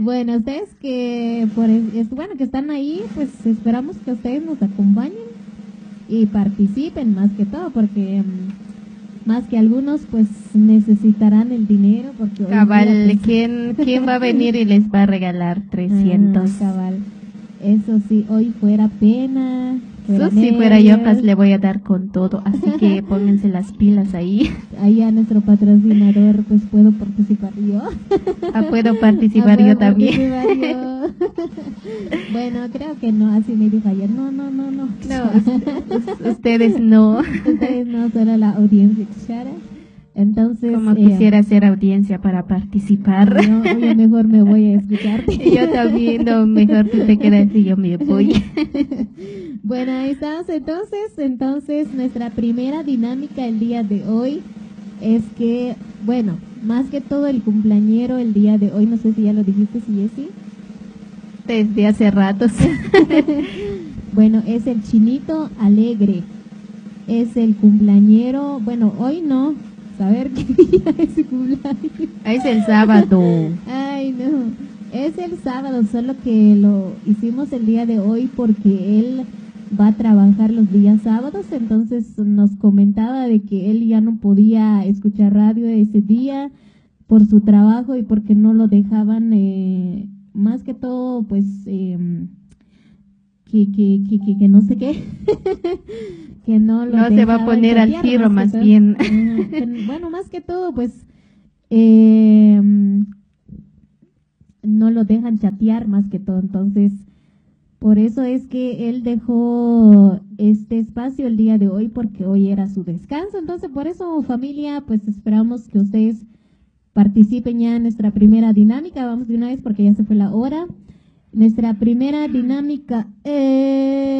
Bueno, ustedes que bueno que están ahí, pues esperamos que ustedes nos acompañen y participen más que todo, porque más que algunos pues necesitarán el dinero, porque hoy Cabal, día, pues, ¿quién va a venir y les va a regalar 300? cabal. Eso sí, hoy fuera pena. Eso si fuera yo, pues le voy a dar con todo, así que pónganse las pilas ahí. Ahí a nuestro patrocinador, pues puedo participar yo. Puedo participar ¿Puedo yo también. participar yo? Bueno, creo que no, así me dijo ayer. No. No, ustedes no. Ustedes no, solo la audiencia Xara. Entonces, Como quisiera hacer audiencia para participar. Yo mejor me voy a escucharte. Yo también, no, mejor tú te quedas y yo me voy. Bueno, ahí estamos entonces nuestra primera dinámica el día de hoy es que, bueno, más que todo el cumpleañero el día de hoy, no sé si ya lo dijiste, si Jessy. Desde hace ratos. Bueno, es el Chinito Alegre, es el cumpleañero, bueno, hoy no, saber qué día es su cumpleaños. Es el sábado. Ay, no, es el sábado, solo que lo hicimos el día de hoy porque él va a trabajar los días sábados, entonces nos comentaba de que él ya no podía escuchar radio ese día por su trabajo y porque no lo dejaban, más que todo, pues, que no sé qué, que no lo No se va a poner al chatear, tiro más que bien. bueno, más que todo, pues, no lo dejan chatear más que todo, entonces por eso es que él dejó este espacio el día de hoy, porque hoy era su descanso. Entonces, por eso, familia, pues esperamos que ustedes participen ya en nuestra primera dinámica. Vamos de una vez porque ya se fue la hora. Nuestra primera dinámica es...